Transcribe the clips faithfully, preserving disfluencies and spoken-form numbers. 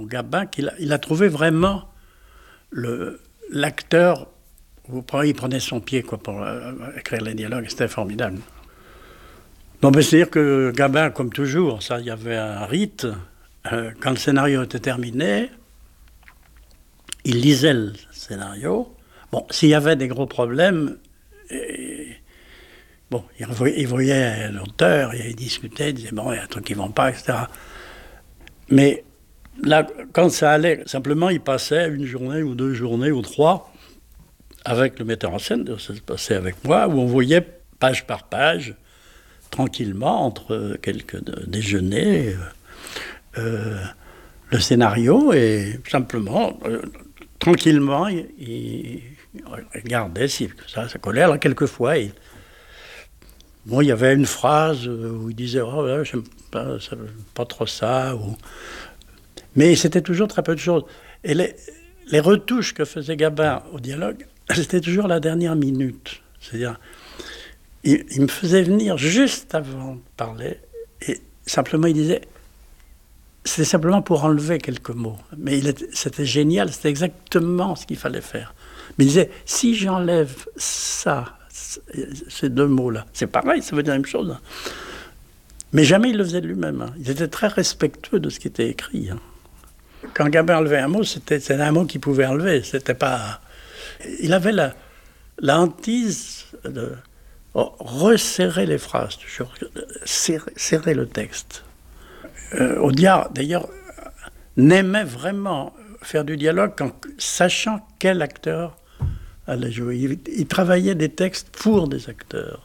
Gabin qu'il a, il a trouvé vraiment le, l'acteur. Vous prenez, il prenait son pied quoi, pour euh, écrire les dialogues, c'était formidable. Non, mais c'est-à-dire que Gabin, comme toujours, ça, il y avait un rite. Euh, quand le scénario était terminé, il lisait le scénario. Bon, s'il y avait des gros problèmes, et, bon, il voyait, il voyait l'auteur, il discutait, il disait bon, il y a un truc qui ne va pas, et cetera. Mais là, quand ça allait, simplement, il passait une journée ou deux journées ou trois avec le metteur en scène, ça se passait avec moi, où on voyait page par page, tranquillement, entre quelques déjeuners, euh, le scénario, et simplement, euh, tranquillement, il, il regardait si ça, ça collait. Alors, quelquefois, il, bon, il y avait une phrase où il disait « Oh, là, j'aime pas, ça, pas trop ça », ou... mais c'était toujours très peu de choses. Et les, les retouches que faisait Gabin au dialogue, c'était toujours la dernière minute. C'est-à-dire, il, il me faisait venir juste avant de parler, et simplement il disait, c'était simplement pour enlever quelques mots. Mais il était, c'était génial, c'était exactement ce qu'il fallait faire. Mais il disait, si j'enlève ça, ces deux mots-là, c'est pareil, ça veut dire la même chose. Hein. Mais jamais il le faisait de lui-même. Hein. Il était très respectueux de ce qui était écrit. Hein. Quand Gabin enlevait un mot, c'était, c'était un mot qu'il pouvait enlever. C'était pas... Il avait la, la hantise de oh, resserrer les phrases, toujours, serrer, serrer le texte. Euh, Audiard, d'ailleurs, n'aimait vraiment faire du dialogue en sachant quel acteur allait jouer. Il, il travaillait des textes pour des acteurs.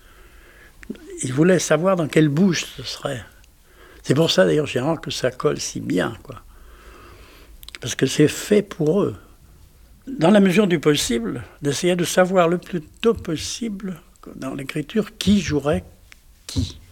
Il voulait savoir dans quelle bouche ce serait. C'est pour ça, d'ailleurs, généralement, que ça colle si bien, quoi. Parce que c'est fait pour eux. Dans la mesure du possible, d'essayer de savoir le plus tôt possible, dans l'écriture, qui jouerait qui.